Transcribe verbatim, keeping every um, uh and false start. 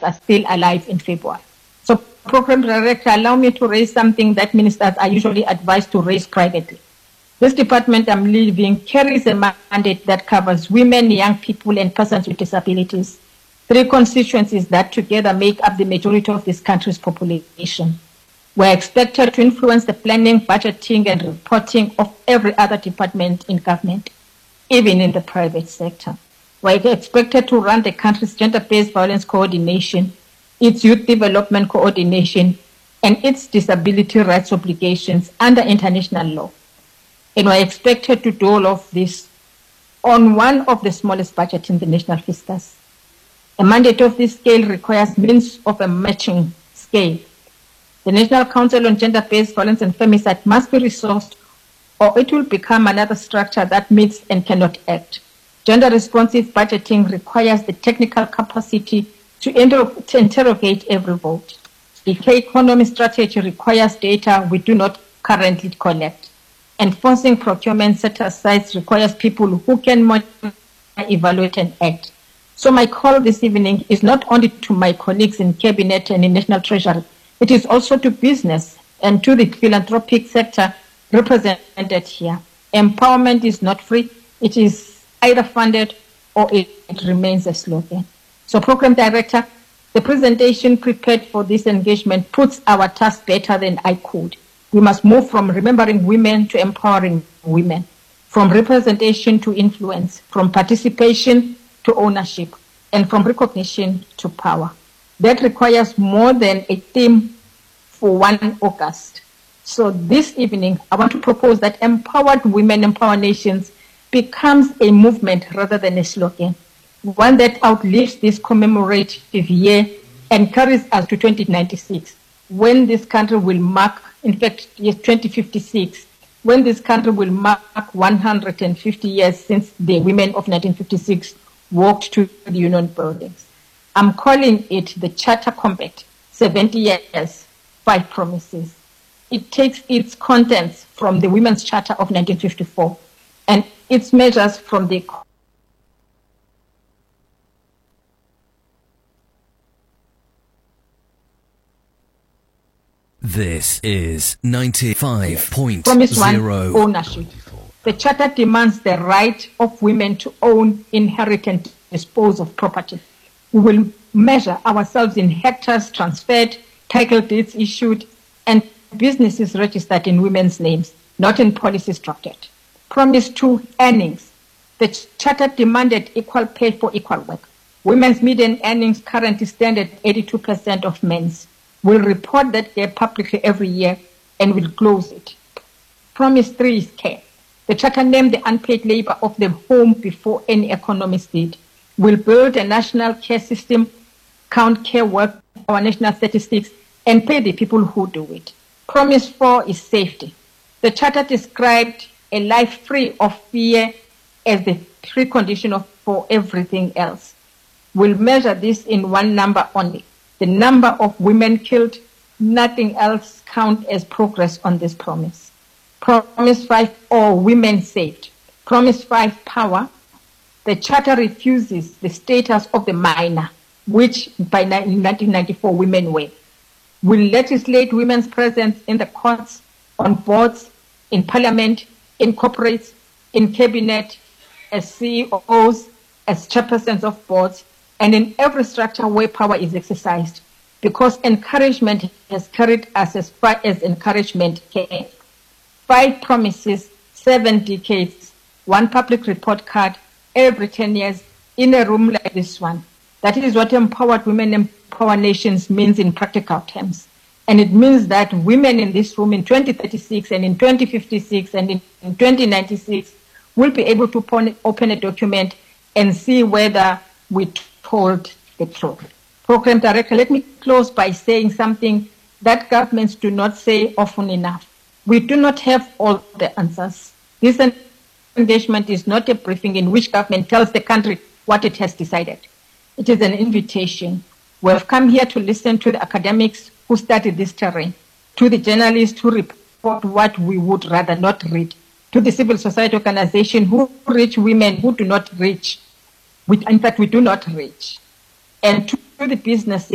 are still alive in February. So, Program Director, allow me to raise something that ministers are usually advised to raise privately. This department I'm leaving carries a mandate that covers women, young people, and persons with disabilities, three constituencies that together make up the majority of this country's population. We're expected to influence the planning, budgeting, and reporting of every other department in government, even in the private sector. We're expected to run the country's gender-based violence coordination, its youth development coordination, and its disability rights obligations under international law. And we're expected to do all of this on one of the smallest budgets in the national fiscus. A mandate of this scale requires means of a matching scale. The National Council on Gender-Based Violence and Femicide must be resourced, or it will become another structure that meets and cannot act. Gender-responsive budgeting requires the technical capacity to, inter- to interrogate every vote. The K-economy strategy requires data we do not currently collect. Enforcing procurement set-asides requires people who can monitor, evaluate, and act. So my call this evening is not only to my colleagues in Cabinet and in National Treasury, it is also to business and to the philanthropic sector represented here. Empowerment is not free. It is either funded or it, it remains a slogan. So, Program Director, the presentation prepared for this engagement puts our task better than I could. We must move from remembering women to empowering women, from representation to influence, from participation to ownership, and from recognition to power. That requires more than a theme for one August. So this evening, I want to propose that Empowered Women, Empower Nations becomes a movement rather than a slogan, one that outlives this commemorative year and carries us to twenty ninety-six, when this country will mark, in fact, yes, twenty fifty-six, when this country will mark one hundred fifty years since the women of nineteen fifty-six walked to the Union buildings. I'm calling it the Charter Compact, seventy years, five promises. It takes its contents from the Women's Charter of nineteen fifty-four and its measures from the This is ninety-five point Promise one, zero. ownership. The Charter demands the right of women to own, inherit, and dispose of property. We will measure ourselves in hectares transferred, title deeds issued, and businesses registered in women's names, not in policies drafted. Promise two, earnings. The Charter demanded equal pay for equal work. Women's median earnings currently stand at eighty-two percent of men's. We'll report that gap publicly every year and will close it. Promise three is care. The Charter named the unpaid labor of the home before any economist did. We'll build a national care system, count care work, our national statistics, and pay the people who do it. Promise four is safety. The Charter described a life free of fear as the precondition of, for everything else. We'll measure this in one number only. The number of women killed, nothing else count as progress on this promise. Promise five, all women saved. Promise five, power. The Charter refuses the status of the minor, which by nineteen ninety-four women were. Will legislate women's presence in the courts, on boards, in parliament, in corporates, in cabinet, as C E Os, as chairpersons of boards, and in every structure where power is exercised, because encouragement has carried us as far as encouragement can. Five promises, seven decades, one public report card every ten years in a room like this one. That is what Empowered Women, Empower Nations means in practical terms. And it means that women in this room in twenty thirty-six and in twenty fifty-six and in, in twenty ninety-six will be able to open a document and see whether we told the truth. Program Director, let me close by saying something that governments do not say often enough. We do not have all the answers. This engagement is not a briefing in which government tells the country what it has decided. It is an invitation. We have come here to listen to the academics who study this terrain, to the journalists who report what we would rather not read, to the civil society organization who reach women who do not reach, which in fact we do not reach, and to the businesses